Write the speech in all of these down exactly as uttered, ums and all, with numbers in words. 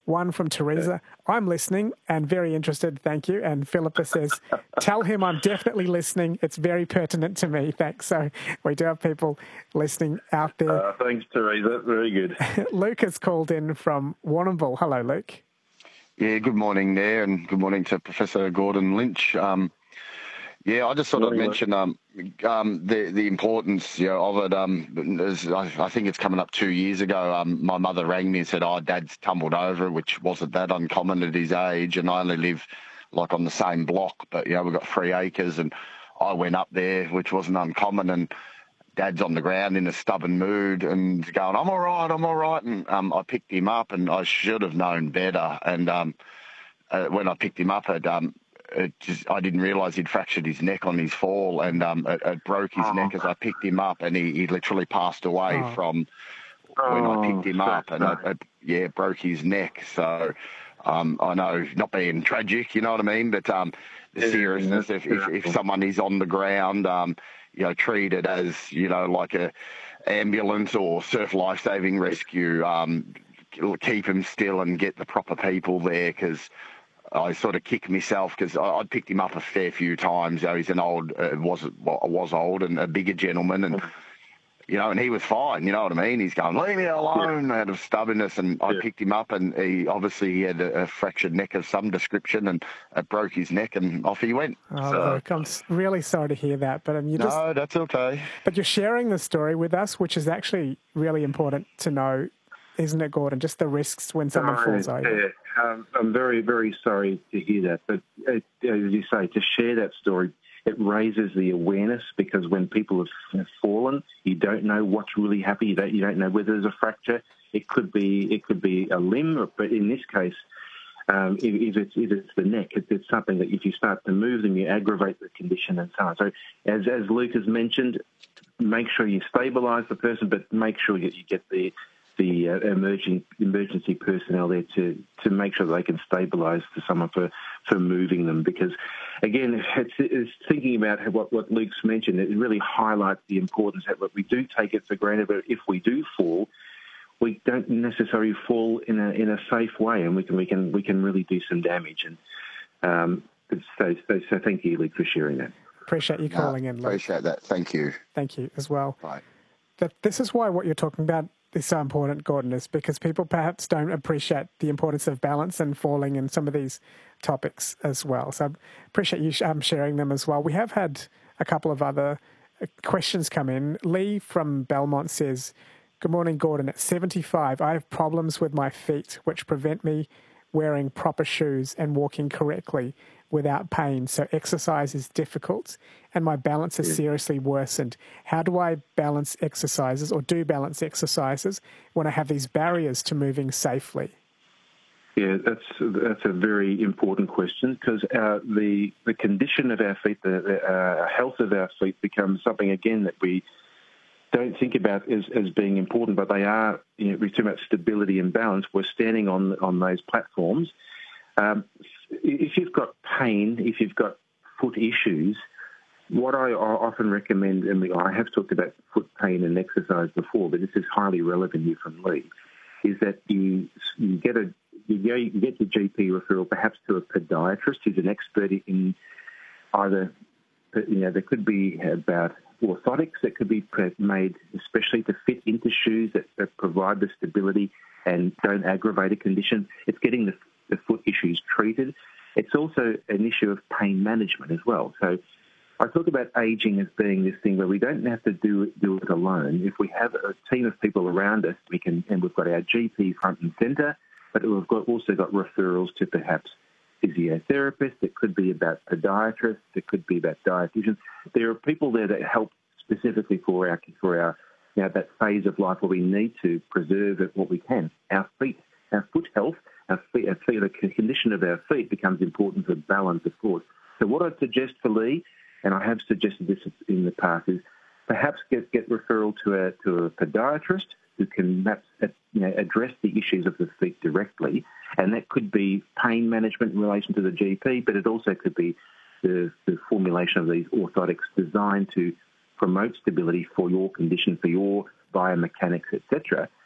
One from Teresa. I'm listening and very interested, thank you. And Philippa says, tell him I'm definitely listening. It's very pertinent to me, thanks. So we do have people listening out there. Uh, thanks, Teresa. Very good. Luke has called in from Warrnambool. Hello, Luke. Yeah, good morning there, and good morning to Professor Gordon Lynch. Um, yeah, I just thought I'd mention um, um, the the importance, you know, of it. Um, as I, I think it's coming up two years ago. Um, my mother rang me and said, "Oh, Dad's tumbled over," which wasn't that uncommon at his age, and I only live like on the same block, but you know, we've got three acres, and I went up there, which wasn't uncommon, and Dad's on the ground in a stubborn mood and going, "I'm all right, I'm all right," and um, I picked him up, and I should have known better, and um, uh, when I picked him up, it um. It just, I didn't realise he'd fractured his neck on his fall, and um, it, it broke his oh. neck as I picked him up, and he, he literally passed away oh. from when oh, I picked him up, and it, it, yeah, broke his neck. So um, I know, not being tragic, you know what I mean, but um, the yeah, seriousness, if, if, if someone is on the ground, um, you know, treated as, you know, like a ambulance or surf life-saving rescue, um, keep him still and get the proper people there, because I sort of kick myself because I'd picked him up a fair few times. You know, he's an old, uh, was was old and a bigger gentleman, and you know, and he was fine. You know what I mean? He's going, "Leave me alone," yeah. out of stubbornness, and I yeah. picked him up, and he obviously he had a, a fractured neck of some description, and it broke his neck, and off he went. Oh, so, look, I'm really sorry to hear that, but um, you no, just that's okay. But you're sharing the story with us, which is actually really important to know, isn't it, Gordon? Just the risks when someone oh, falls over. Yeah. Um, I'm very, very sorry to hear that. But uh, as you say, to share that story, it raises the awareness, because when people have, have fallen, you don't know what's really happening. You don't, you don't know whether there's a fracture. It could be, it could be a limb, but in this case, um, if, if, it's, if it's the neck, it, it's something that if you start to move them, you aggravate the condition and so on. So, as as Luke has mentioned, make sure you stabilise the person, but make sure that you get the the uh, emerging, emergency personnel there to, to make sure they can stabilise to someone for, for moving them. Because, again, it's, it's thinking about what, what Luke's mentioned, it really highlights the importance that we do take it for granted, but if we do fall, we don't necessarily fall in a in a safe way, and we can we can we can really do some damage. And um, so, so so thank you, Luke, for sharing that. Appreciate you calling no, in, Luke. Appreciate that. Thank you. Thank you as well. Bye. That this is why what you're talking about is so important, Gordon, is because people perhaps don't appreciate the importance of balance and falling in some of these topics as well. So I appreciate you um, sharing them as well. We have had a couple of other questions come in. Lee from Belmont says, "Good morning, Gordon. At seventy-five, I have problems with my feet which prevent me wearing proper shoes and walking correctly without pain. So exercise is difficult and my balance is seriously worsened. How do I balance exercises or do balance exercises when I have these barriers to moving safely?" Yeah, that's that's a very important question, because uh, the the condition of our feet, the, the uh, health of our feet becomes something, again, that we don't think about as, as being important, but they are, you know, we're talking about stability and balance. We're standing on on those platforms. Um, if you've got pain, if you've got foot issues, what I often recommend, and I have talked about foot pain and exercise before, but this is highly relevant here from Lee, is that you you get a you, go, you get your G P referral perhaps to a podiatrist who's an expert in either, you know, there could be about orthotics that could be made especially to fit into shoes that, that provide the stability and don't aggravate a condition. It's getting the, the foot issues treated. It's also an issue of pain management as well. So I talk about ageing as being this thing where we don't have to do, do it alone. If we have a team of people around us, we can, and we've got our G P front and centre, but we've got, also got referrals to perhaps physiotherapists. It could be about podiatrists. It could be about dietitians. There are people there that help specifically for our for our you know, that phase of life where we need to preserve what we can. Our feet, our foot health, our feet, our feet, the condition of our feet becomes important for balance, of course. So what I'd suggest for Lee, and I have suggested this in the past, is perhaps get get referral to a to a podiatrist who can perhaps you know address the issues of the feet directly, and that could be pain management in relation to the G P, but it also could be the, the formulation of these orthotics designed to promote stability for your condition, for your biomechanics, et cetera.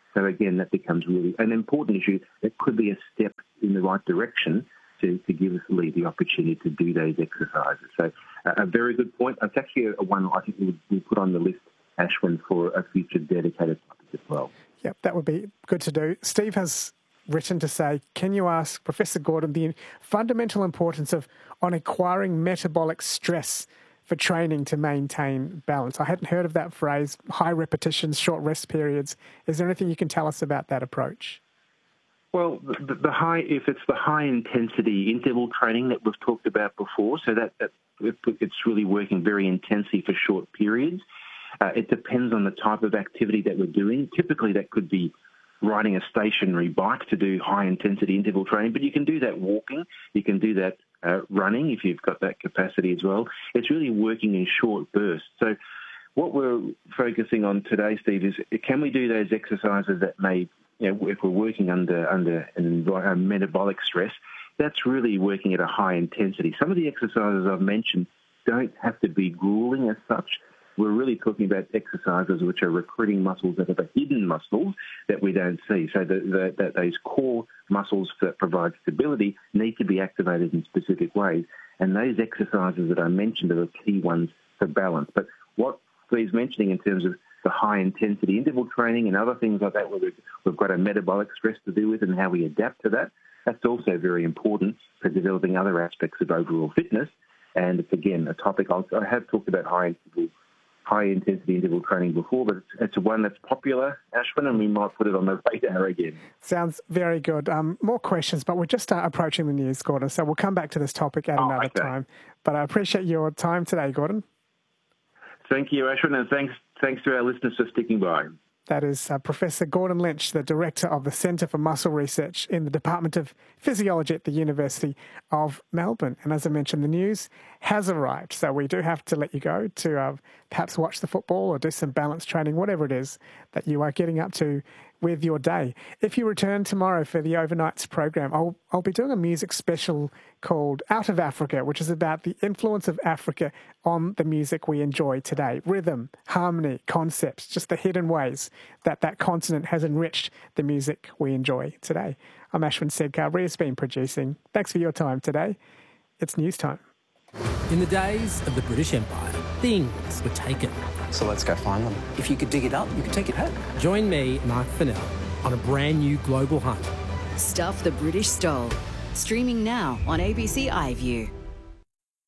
So again, that becomes really an important issue. That could be a step in the right direction to, to give Lee the opportunity to do those exercises. So uh, a very good point. It's actually a, a one I think we'll, we'll put on the list, Ashwin, for a future dedicated topic as well. Yep, that would be good to do. Steve has written to say, can you ask Professor Gordon the fundamental importance of on acquiring metabolic stress for training to maintain balance? I hadn't heard of that phrase, high repetitions, short rest periods. Is there anything you can tell us about that approach? Well, the, the high, if it's the high intensity interval training that we've talked about before, so that, that it's really working very intensely for short periods. Uh, it depends on the type of activity that we're doing. Typically, that could be riding a stationary bike to do high-intensity interval training, but you can do that walking. You can do that uh, running if you've got that capacity as well. It's really working in short bursts. So what we're focusing on today, Steve, is can we do those exercises that may, you know, if we're working under, under an, a metabolic stress, that's really working at a high intensity. Some of the exercises I've mentioned don't have to be grueling as such. We're really talking about exercises which are recruiting muscles that are the hidden muscles that we don't see. So that the, those core muscles that provide stability need to be activated in specific ways. And those exercises that I mentioned are the key ones for balance. But what Steve's mentioning in terms of the high-intensity interval training and other things like that, where we've, we've got a metabolic stress to deal with and how we adapt to that, that's also very important for developing other aspects of overall fitness. And it's, again, a topic I'll, I have talked about high-intensity high-intensity interval training before, but it's, it's one that's popular, Ashwin, and we might put it on the radar again. Sounds very good. Um, more questions, but we're just uh, approaching the news, Gordon, so we'll come back to this topic at oh, another okay. time. But I appreciate your time today, Gordon. Thank you, Ashwin, and thanks, thanks to our listeners for sticking by. That is uh, Professor Gordon Lynch, the Director of the Centre for Muscle Research in the Department of Physiology at the University of Melbourne. And as I mentioned, the news has arrived. So we do have to let you go to uh, perhaps watch the football or do some balance training, whatever it is that you are getting up to with your day. If you return tomorrow for the Overnights program, I'll, I'll be doing a music special called Out of Africa, which is about the influence of Africa on the music we enjoy today. Rhythm, harmony, concepts, just the hidden ways that that continent has enriched the music we enjoy today. I'm Ashwin Sedkar. Ria's been producing. Thanks for your time today. It's news time. In the days of the British Empire, things were taken. So let's go find them. If you could dig it up, you could take it home. Join me, Mark Fennell, on a brand new global hunt. Stuff the British Stole. Streaming now on A B C iView.